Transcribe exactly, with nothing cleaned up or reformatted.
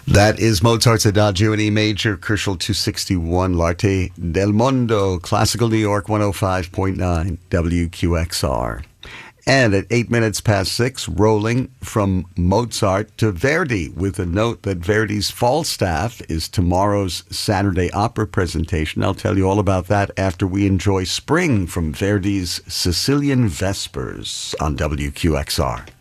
That is Mozart's Adagio in E major, Kerschel two sixty-one, L'Arte del Mondo, Classical New York one oh five point nine, W Q X R. And at eight minutes past six, rolling from Mozart to Verdi with a note that Verdi's Falstaff is tomorrow's Saturday opera presentation. I'll tell you all about that after we enjoy Spring from Verdi's Sicilian Vespers on W Q X R.